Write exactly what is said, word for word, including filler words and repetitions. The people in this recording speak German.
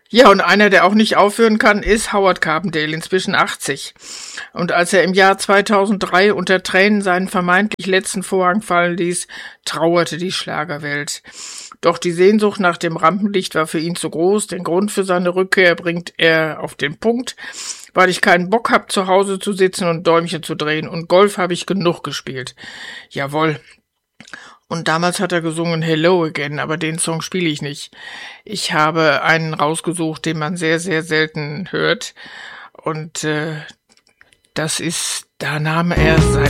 Ja, und einer, der auch nicht aufhören kann, ist Howard Carpendale, inzwischen achtzig. Und als er im Jahr zweitausenddrei unter Tränen seinen vermeintlich letzten Vorhang fallen ließ, trauerte die Schlagerwelt. Doch die Sehnsucht nach dem Rampenlicht war für ihn zu groß. Den Grund für seine Rückkehr bringt er auf den Punkt: Weil ich keinen Bock hab, zu Hause zu sitzen und Däumchen zu drehen. Und Golf habe ich genug gespielt. Jawohl. Und damals hat er gesungen Hello Again, aber den Song spiele ich nicht. Ich habe einen rausgesucht, den man sehr, sehr selten hört. Und äh, das ist, da nahm er sein